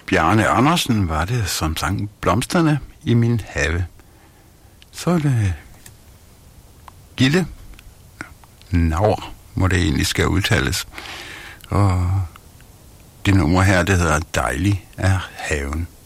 Bjarne Andersen var det, som sang Blomsterne i min have. Så er det Gilde Naur, må det egentlig skal udtales. Og det nummer her, det hedder Dejlig er haven.